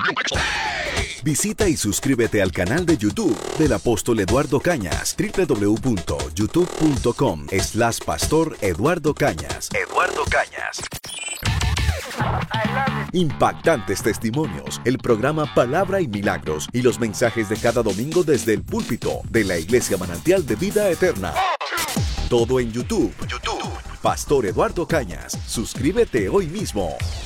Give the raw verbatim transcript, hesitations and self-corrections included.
Visita y suscríbete al canal de YouTube del Apóstol Eduardo Cañas, doble u doble u doble u punto youtube punto com slash pastor Eduardo Cañas. Eduardo Cañas. Impactantes testimonios, el programa Palabra y Milagros y los mensajes de cada domingo desde el púlpito de la Iglesia Manantial de Vida Eterna. Todo en YouTube. YouTube. Pastor Eduardo Cañas. Suscríbete hoy mismo.